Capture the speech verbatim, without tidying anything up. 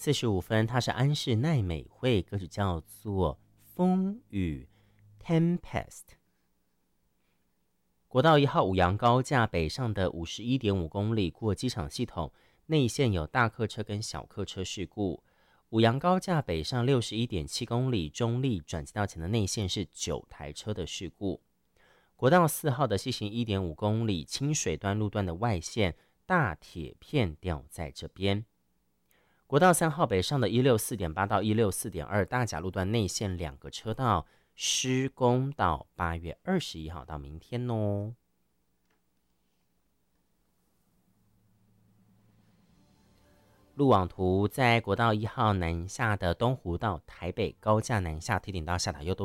四十五分，它是安室奈美惠，歌曲叫做《风雨》 （Tempest）。国道一号五杨高架北上的五十一点五公里，过机场系统内线有大客车跟小客车事故。五杨高架北上六十一点七公里，中立转接道前的内线是九台车的事故。国道四号的西行一点五公里，清水端路段的外线大铁片掉在这边。国道三号北上的一六四点八到一六四点二大甲路段内线两个车道施工到八月二十一号到明天哦。路网图在国道一号南下的东湖到台北高架南下，提顶到下塔又都